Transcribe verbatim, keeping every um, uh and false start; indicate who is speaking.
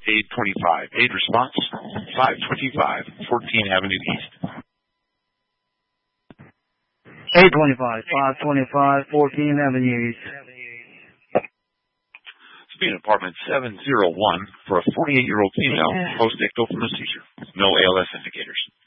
Speaker 1: Aid twenty-five. Aid response, five twenty-five, fourteenth Avenue East.
Speaker 2: Aid twenty-five, five twenty-five, fourteenth Avenue East.
Speaker 1: Speed apartment seven oh one for a forty-eight-year-old female, post-ecto from a seizure. No A L S indicators.